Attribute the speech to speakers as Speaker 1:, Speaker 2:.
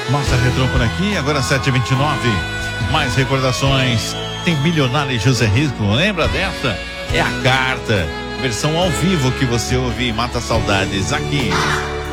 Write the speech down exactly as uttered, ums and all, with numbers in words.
Speaker 1: Mostra Retrô por aqui, agora sete e vinte e nove. Mais recordações. Tem Milionário e José Risco, lembra dessa? É a carta, versão ao vivo que você ouve e mata saudades aqui.